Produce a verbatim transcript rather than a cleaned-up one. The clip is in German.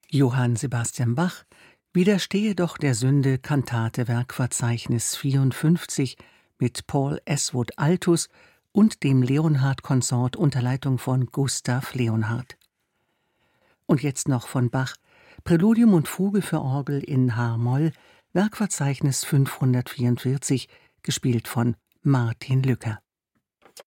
Johann Sebastian Bach: Widerstehe doch der Sünde, Kantate Werkverzeichnis vierundfünfzig mit Paul Eswood Altus und dem Leonhard-Konsort unter Leitung von Gustav Leonhard. Und jetzt noch von Bach: Präludium und Fuge für Orgel in h-Moll, Werkverzeichnis fünfhundertvierundvierzig, gespielt von Martin Lücker.